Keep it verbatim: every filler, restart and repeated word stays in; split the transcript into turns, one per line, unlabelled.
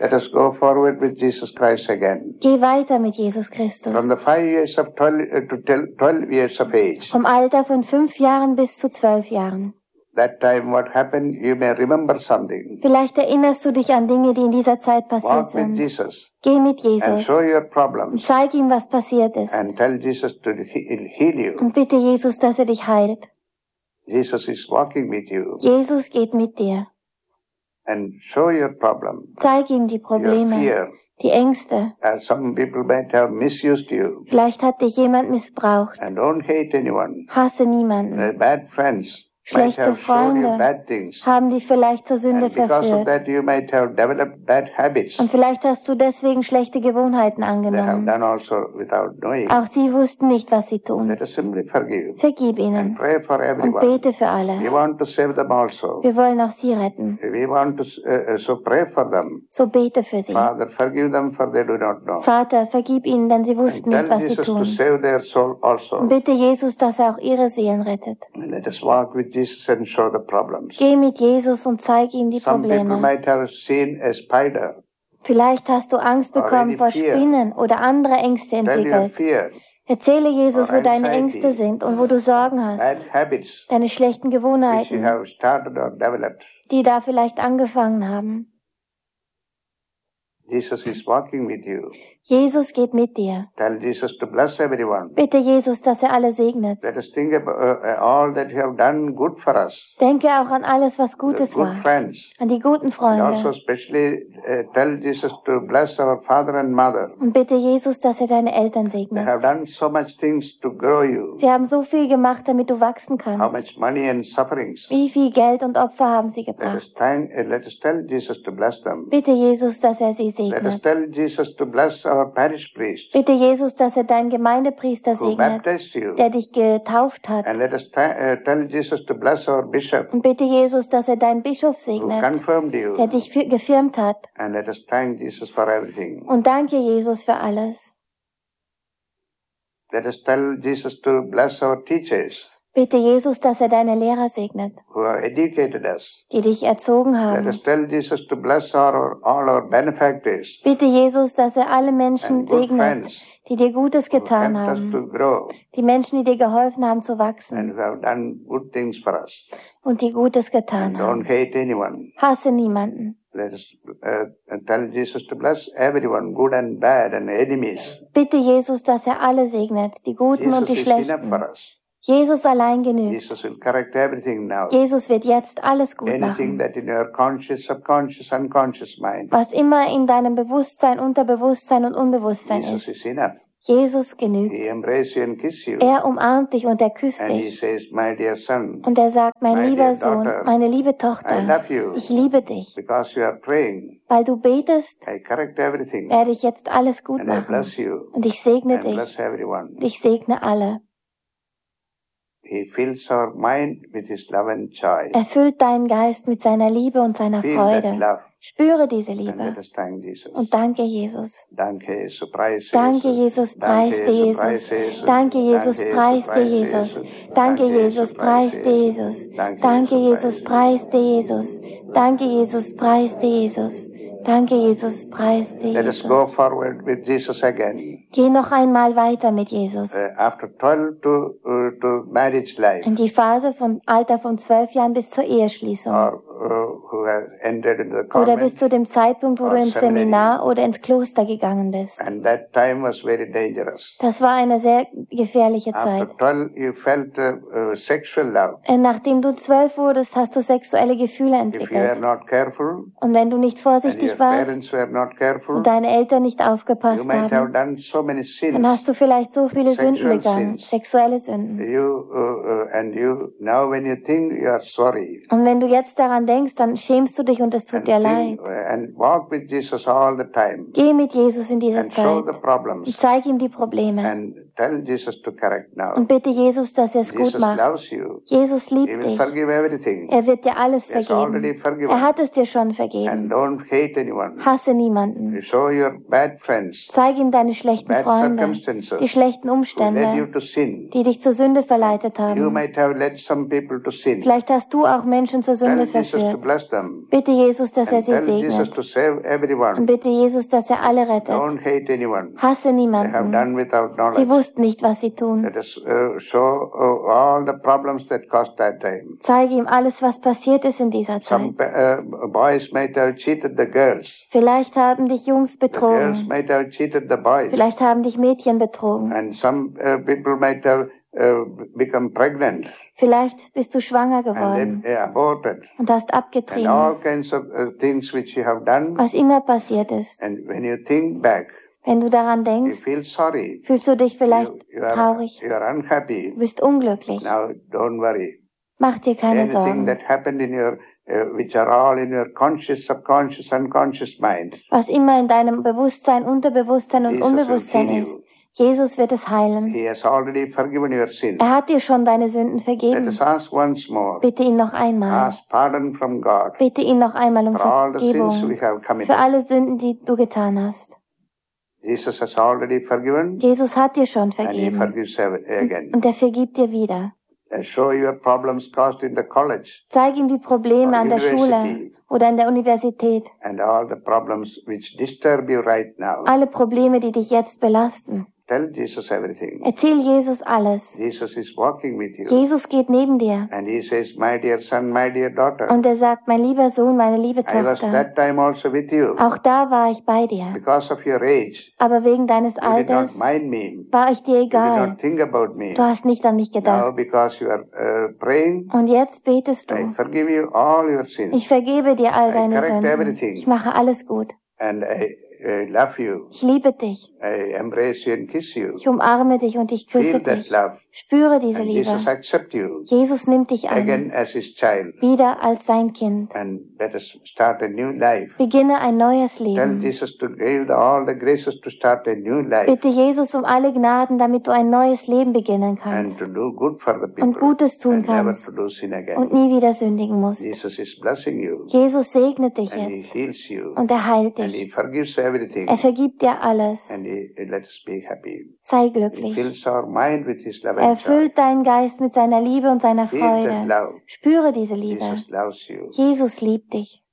Let us go forward with Jesus Christ again.
Geh weiter mit Jesus Christus.
From the five years of twelve uh, to twelve years of age.
Vom Alter von fünf Jahren bis zu zwölf Jahren.
That time what happened, you may remember something.
Vielleicht erinnerst du dich an Dinge, die in dieser Zeit passiert
Walk
sind.
with Jesus.
Geh mit
And
Jesus
show your
und
problems.
zeig ihm, was passiert ist.
And tell Jesus to he- heal you.
Und bitte Jesus, dass er dich heilt.
Jesus is walking with you.
Jesus geht mit dir.
And show your problem.
Zeig ihm die
Your
Probleme,
fear.
die Ängste.
And some people might have misused you.
Vielleicht hat dich jemand missbraucht.
And don't hate anyone.
Hasse niemanden.
The bad friends might
Schlechte
have shown you
Freunde
bad things.
haben dich vielleicht zur Sünde
And because of
verführt.
that you might have developed bad habits.
Und vielleicht hast du deswegen schlechte Gewohnheiten
They have
angenommen.
done also without knowing.
Auch sie wussten nicht, was sie tun.
Let us simply forgive.
Vergib
And
ihnen
pray for
und
everyone.
bete für
We
alle.
want to save them also.
Wir wollen auch sie retten.
We want to uh, uh, so pray for them.
So bete für sie.
Father, forgive them for they do not know.
Vater, vergib ihnen, denn sie wussten
And
nicht,
tell
was sie
Jesus to
tun.
save their soul
Und
also.
bitte Jesus, dass er auch ihre Seelen rettet.
And let us walk with Jesus and show the problems.
Geh mit Jesus und zeig ihm die
Some people
Probleme.
might have seen a spider.
Vielleicht hast du Angst
Or
bekommen
any
vor
fear.
Spinnen oder andere Ängste
Tell your
entwickelt.
fear,
Erzähle Jesus,
Or
wo deine
anxiety.
Ängste sind und wo du Sorgen hast.
bad habits
Deine schlechten
which you
Gewohnheiten,
have started or developed.
die da vielleicht angefangen haben.
Jesus is walking with you.
Jesus geht mit dir.
Tell Jesus to bless everyone.
Bitte Jesus, dass er alle segnet.
Let us think about uh, all that you have done good for us.
Denke auch an alles, was
The
Gutes
good
war.
friends.
An die guten
And also
Freunde.
especially uh, tell Jesus to bless our father and mother.
Und bitte Jesus, dass er deine Eltern
They
segnet.
have done so much things to grow you.
Sie haben so viel gemacht, damit du wachsen
How
kannst.
much money and sufferings.
Wie viel Geld und Opfer haben sie
Let
gebracht?
us, thank, uh, let us tell Jesus to bless them.
Bitte Jesus, dass er sie
Let us
segnet.
tell Jesus to bless our parish priest
Bitte Jesus, dass er deinen Gemeindepriester
who
segnet,
baptized you.
der dich getauft hat.
And let us th- uh, tell Jesus to bless our bishop
Und bitte Jesus, dass er deinen Bischof
who
segnet,
confirmed
der
you.
dich für- gefirmt hat.
And let us thank Jesus for everything.
Und danke Jesus für alles.
Let us tell Jesus to bless our teachers
Bitte Jesus, dass er deine Lehrer segnet,
who have educated us.
die dich erzogen
Let
haben.
us tell Jesus to bless our, all our benefactors
Bitte Jesus, dass er alle Menschen
and good
segnet,
friends
die dir Gutes
who
getan
helped us to
haben.
grow
Die Menschen, die dir geholfen haben zu wachsen
and who have done good things for us.
und die Gutes
And
getan
don't
haben.
hate anyone.
Hasse niemanden.
Let us uh, tell Jesus to bless everyone, good and bad, and enemies.
Bitte Jesus, dass er alle segnet, die Guten und
Jesus
die
is enough for
Schlechten.
us.
Jesus allein genügt.
Jesus will correct everything now.
Jesus wird jetzt alles gut
Anything
machen.
that in your conscious, subconscious, unconscious mind,
Was immer in deinem Bewusstsein, Unterbewusstsein und Unbewusstsein
Jesus
ist.
is enough.
Jesus genügt.
He embraces you and kisses you.
Er umarmt dich und er küsst
And he
dich.
says, my dear son,
Und er sagt, mein
My
lieber
dear
Sohn,
daughter,
meine liebe
I
Tochter,
love you.
ich liebe dich.
Because you are praying,
Weil du betest,
I correct everything.
werde ich jetzt alles gut
And I
machen.
bless you.
Und ich segne
And
dich.
bless everyone.
Und ich segne alle.
He fills our mind with his love and joy.
Erfüllt deinen Geist mit seiner Liebe und seiner
Feel that
Freude.
love.
Spüre diese
And let
Liebe.
us thank Jesus.
Und danke, Jesus.
Danke, Jesus, preis
Danke, Jesus, preis dir, Jesus. Danke, Jesus, preis dir, Jesus. Danke, Jesus, preis dir, Jesus. Danke, Jesus, preis dir, Jesus. Danke, Jesus, preis dir, Jesus. Danke, Jesus, preis dir,
Let us go
Jesus.
forward with Jesus again.
Geh noch einmal weiter mit Jesus.
Uh, after twelve to, uh, to marriage life,
In die Phase von Alter von zwölf Jahren bis zur Eheschließung.
or uh, who have entered into the
Oder bis
convent,
zu dem Zeitpunkt, wo
or
du ins
seminary.
Seminar oder ins Kloster gegangen bist.
and that time was very dangerous.
Das war eine sehr gefährliche
After
Zeit.
twelve, you felt uh, uh, sexual love.
Äh, Nachdem du zwölf wurdest, hast du sexuelle Gefühle
If you are
entwickelt.
not careful,
Und wenn du nicht
and
vorsichtig
your
warst
parents were not careful,
und deine Eltern nicht
you
aufgepasst
might have
haben,
done so many
dann hast
sins.
du vielleicht so viele
Sexual
Sünden begangen,
sins.
sexuelle Sünden.
You uh, uh, and you now when you think you are sorry,
Und wenn du jetzt daran denkst, dann schämst du dich und es tut
and,
dir
think,
leid.
uh, and walk with Jesus all the time,
Geh mit Jesus in diese
and show
Zeit
the
und
problems,
zeig ihm die Probleme
and Tell Jesus to correct now.
Und bitte Jesus, dass er es gut
Jesus
macht.
loves you.
Jesus
He
liebt
will
dich.
forgive everything.
Er wird dir alles
He has already
vergeben.
forgiven.
Er hat es dir schon
And
vergeben.
don't hate anyone.
Hasse niemanden.
Show your bad friends,
Zeig ihm deine schlechten
bad
Freunde,
circumstances,
die schlechten
who led you
Umstände,
to sin.
die dich zur Sünde verleitet
You
haben.
might have led some people to sin.
Vielleicht hast du auch Menschen zur Sünde
Tell Jesus to
verführt.
bless them.
Bitte Jesus, dass er
And
sie
tell Jesus
segnet.
to save everyone.
Und bitte Jesus, dass er alle rettet.
Don't hate anyone.
Hasse
They have
niemanden.
done without
Sie
knowledge.
wussten nicht, was sie tun.
Let us uh, show uh, all the problems that caused that time.
Zeige ihm alles, was passiert ist in dieser
Some
Zeit.
uh, boys might have cheated the girls.
Vielleicht haben dich Jungs
The girls
betrogen.
might have cheated the boys.
Vielleicht haben dich Mädchen betrogen.
And some uh, people might have uh, become pregnant
Vielleicht bist du schwanger
and
geworden
they uh, aborted.
und hast
And
abgetrieben.
all kinds of uh, things which you have done.
Was immer passiert ist.
And when you think back,
Wenn du daran
you
denkst,
feel sorry.
fühlst du dich vielleicht
You, you, are,
traurig.
you are unhappy.
Du bist unglücklich.
Now don't worry.
Mach dir keine
Anything
Sorgen.
that happened in your, uh, which are all in your conscious, subconscious, unconscious mind.
Was immer in deinem Bewusstsein, Unterbewusstsein und
Jesus will
Unbewusstsein
heal
ist,
you.
Jesus wird es heilen.
He has already forgiven your sin.
Er hat dir schon deine Sünden
Let
vergeben.
us ask once more.
Bitte ihn noch einmal.
Ask pardon from God
Bitte ihn noch einmal um
for all the sins
Vergebung
we have
für
committed.
alle Sünden, die du getan hast.
Jesus has already forgiven
Jesus hat dir schon
and He
vergeben
forgives ev- again.
und er vergibt dir wieder.
And show your problems caused in the college
Zeig ihm die Probleme
Or
an der Schule
university.
oder an der Universität.
and all the problems which disturb you right now.
Alle Probleme, die dich jetzt belasten.
Tell Jesus everything.
Erzähl Jesus alles.
Jesus is walking with you.
Jesus geht neben dir
And He says, my dear son, my dear daughter,
und er sagt, mein lieber Sohn, meine liebe
I was
Tochter,
that time also with you.
auch da war ich bei dir.
Because of your age,
Aber wegen deines
you did not
Alters
mind me.
war ich dir
You did
egal.
not think about me.
Du hast nicht an mich
Now,
gedacht.
because you are uh, praying,
Und jetzt betest
I
du.
forgive you all your sins.
Ich vergebe dir all
I
deine
correct
Sünden.
everything.
Ich mache alles gut.
And I, I love you.
Ich liebe dich.
I embrace you and kiss you.
Ich umarme dich und ich küsse
Feel that
dich.
love.
Spüre diese
And
Liebe.
Jesus accept you
Jesus nimmt dich an.
again as His child.
Wieder als sein Kind.
And let us start a new life.
Beginne ein neues
Tell
Leben.
Jesus to give the, all the graces to start a new life
Bitte Jesus um alle Gnaden, damit du ein neues Leben beginnen
and
kannst
to do good for the people
und Gutes tun
and never
kannst
to do sin again.
und nie wieder sündigen musst.
Jesus is blessing you
Jesus segnet dich
and He
jetzt
heals you
und er heilt
and He
dich.
forgives everything
Er vergibt dir alles.
and He, he let us be happy.
Sei
He
glücklich.
fills our mind with His love
Er
and joy.
erfüllt deinen Geist mit seiner Liebe und seiner
Feel that
Freude.
love.
Spüre diese Liebe.
Jesus loves you.
Jesus liebt dich.